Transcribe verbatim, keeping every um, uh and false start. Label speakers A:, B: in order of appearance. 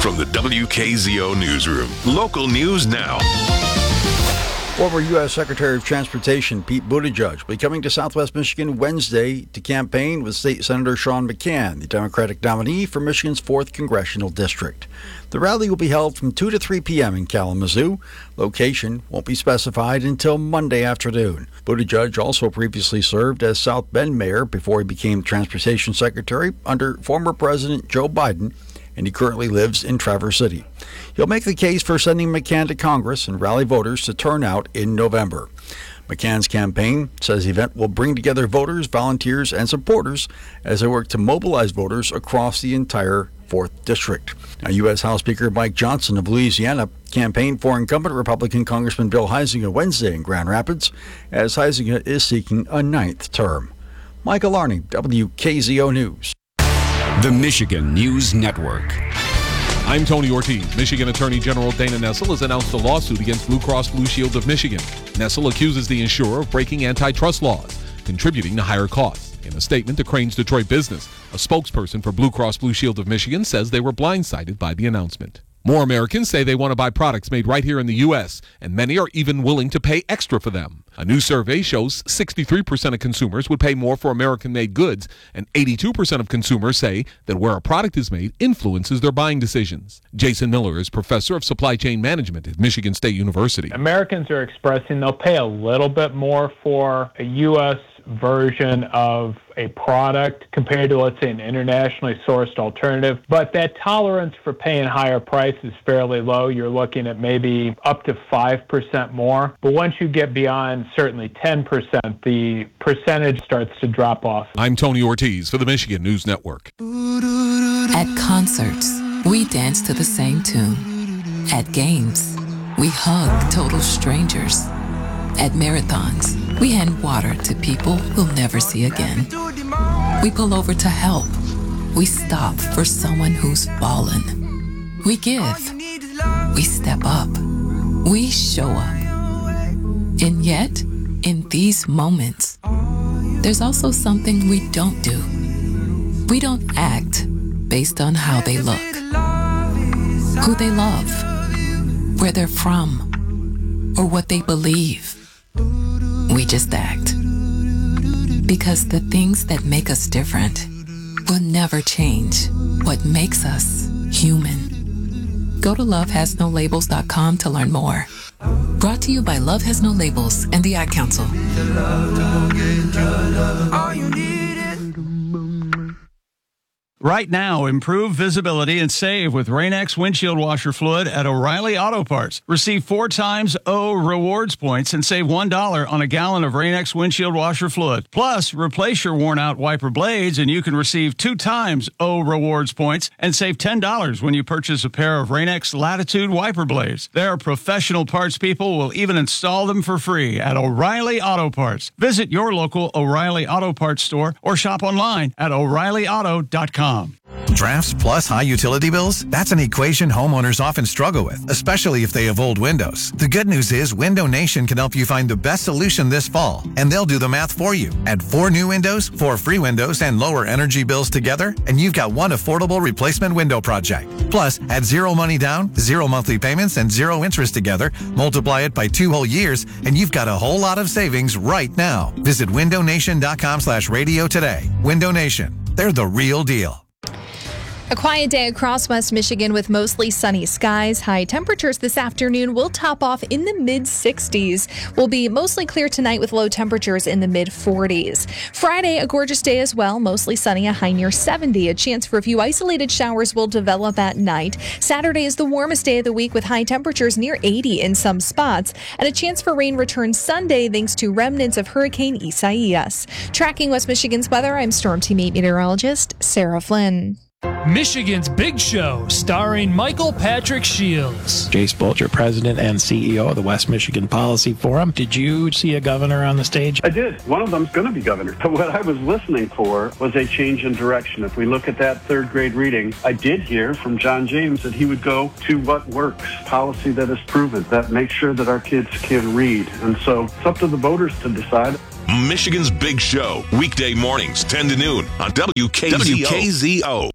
A: From the W K Z O Newsroom, local news now.
B: Former U S Secretary of Transportation Pete Buttigieg will be coming to Southwest Michigan Wednesday to campaign with State Senator Sean McCann, the Democratic nominee for Michigan's fourth Congressional District. The rally will be held from two to three p.m. in Kalamazoo. Location won't be specified until Monday afternoon. Buttigieg also previously served as South Bend mayor before he became Transportation Secretary under former President Joe Biden, and he currently lives in Traverse City. He'll make the case for sending McCann to Congress and rally voters to turn out in November. McCann's campaign says the event will bring together voters, volunteers, and supporters as they work to mobilize voters across the entire fourth District. Now, U S House Speaker Mike Johnson of Louisiana campaigned for incumbent Republican Congressman Bill Huizenga Wednesday in Grand Rapids, as Huizenga is seeking a ninth term. Michael Arning, W K Z O News.
C: The Michigan News Network.
D: I'm Tony Ortiz. Michigan Attorney General Dana Nessel has announced a lawsuit against Blue Cross Blue Shield of Michigan. Nessel accuses the insurer of breaking antitrust laws, contributing to higher costs. In a statement to Crane's Detroit Business, a spokesperson for Blue Cross Blue Shield of Michigan says they were blindsided by the announcement. More Americans say they want to buy products made right here in the U S, and many are even willing to pay extra for them. A new survey shows sixty-three percent of consumers would pay more for American-made goods, and eighty-two percent of consumers say that where a product is made influences their buying decisions. Jason Miller is professor of supply chain management at Michigan State University.
E: Americans are expressing they'll pay a little bit more for a U S version of a product compared to, let's say, an internationally sourced alternative. But that tolerance for paying higher price is fairly low. You're looking at maybe up to five percent more. But once you get beyond certainly ten percent, the percentage starts to drop off.
D: I'm Tony Ortiz for the Michigan News Network.
F: At concerts, we dance to the same tune. At games, we hug total strangers. At marathons, we hand water to people we'll never see again. We pull over to help. We stop for someone who's fallen. We give. We step up. We show up. And yet, in these moments, there's also something we don't do. We don't act based on how they look, who they love, where they're from, or what they believe. We just act. Because the things that make us different will never change what makes us human. Go to love has no labels dot com to learn more. Brought to you by Love Has No Labels and the Ad Council.
G: Right now, improve visibility and save with Rain-X windshield washer fluid at O'Reilly Auto Parts. Receive four times O rewards points and save one dollar on a gallon of Rain-X windshield washer fluid. Plus, replace your worn-out wiper blades and you can receive two times O rewards points and save ten dollars when you purchase a pair of Rain-X Latitude wiper blades. Their professional parts people will even install them for free at O'Reilly Auto Parts. Visit your local O'Reilly Auto Parts store or shop online at O'Reilly Auto dot com.
H: Drafts plus high utility bills? That's an equation homeowners often struggle with, especially if they have old windows. The good news is Window Nation can help you find the best solution this fall, and they'll do the math for you. Add four new windows, four free windows, and lower energy bills together, and you've got one affordable replacement window project. Plus, add zero money down, zero monthly payments, and zero interest together, multiply it by two whole years, and you've got a whole lot of savings right now. Visit window nation dot com slash radio today. Window Nation. They're the real deal.
I: A quiet day across West Michigan with mostly sunny skies. High temperatures this afternoon will top off in the mid sixties. Will be mostly clear tonight with low temperatures in the mid forties. Friday, a gorgeous day as well. Mostly sunny, a high near seventy. A chance for a few isolated showers will develop at night. Saturday is the warmest day of the week with high temperatures near eighty in some spots. And a chance for rain returns Sunday thanks to remnants of Hurricane Isaias. Tracking West Michigan's weather, I'm Storm Team eight meteorologist Sarah Flynn.
J: Michigan's Big Show, starring Michael Patrick Shields.
K: Jace Bolger, president and C E O of the West Michigan Policy Forum. Did you see a governor on the stage?
L: I did. One of them's going to be governor. But what I was listening for was a change in direction. If we look at that third grade reading, I did hear from John James that he would go to what works, policy that is proven, that makes sure that our kids can read. And so it's up to the voters to decide.
A: Michigan's Big Show, weekday mornings, ten to noon on W K Z O. W K Z O.